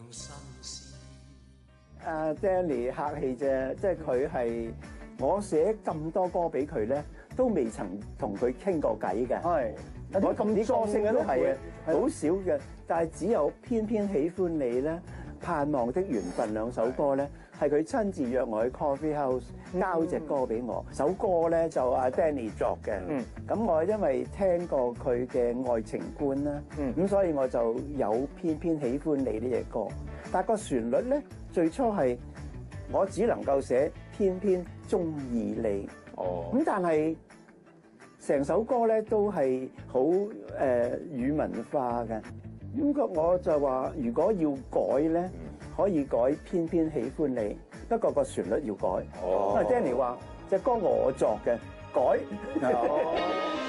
Danny 客氣啫，即係佢係我寫咁多歌俾佢咧，都未曾同佢傾過偈嘅。 係， 我咁啲歌星都係啊，好少嘅，但係只有偏偏喜歡你咧、盼望的緣分兩首歌咧，係佢親自約我去 coffee house 交隻歌俾我。首歌咧就阿 Danny 作嘅，咁我因為聽過佢嘅愛情觀啦，咁所以我就有偏偏喜歡你呢隻歌。但個旋律咧，最初係我只能夠寫偏偏中意你。咁但係成首歌咧都係好語文化嘅。咁我就話如果要改咧，可以改偏偏喜歡你，不過個旋律要改。因為 Danny 話隻歌我作嘅，改。